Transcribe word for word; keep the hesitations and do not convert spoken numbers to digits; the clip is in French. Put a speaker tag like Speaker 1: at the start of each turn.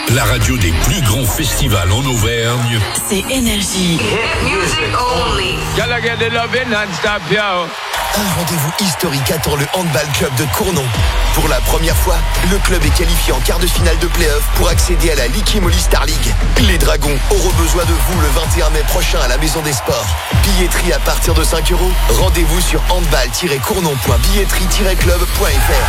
Speaker 1: la radio des plus grands festivals en Auvergne.
Speaker 2: C'est Énergie.
Speaker 3: Hit music only.
Speaker 4: Gotta get the love in non-stop, yo.
Speaker 5: Un rendez-vous historique attend le Handball Club de Cournon. Pour la première fois, le club est qualifié en quart de finale de play-off pour accéder à la Licky Moly Star League. Les Dragons auront besoin de vous le vingt et un mai prochain à la Maison des Sports. Billetterie à partir de cinq euros. Rendez-vous sur handball tiret cournon point billetterie tiret club point f r.